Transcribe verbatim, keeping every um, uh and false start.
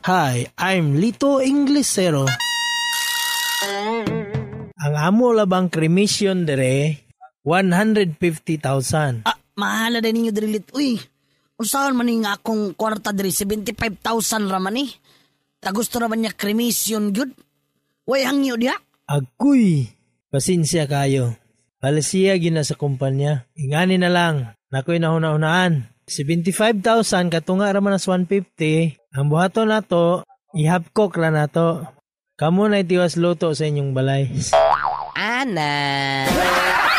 Hi, I'm Lito Inglesero. Ang amo labang cremation dere, one hundred fifty thousand. Ah, mahala din ninyo dirilit. Uy, usahan man nga akong kwarta diri, seventy-five thousand raman eh. Ta gusto raman niya cremation good. Way hangyo diha. Agoy, pasensya kayo. Palisiya gina sa kumpanya. Ingani na lang, nako'y nahuna-hunaan. seventy-five thousand katunga raman as one hundred fifty. Ang buhato na to, ihapkok ra na to. Kamu na itiwas luto sa inyong balay. Ana.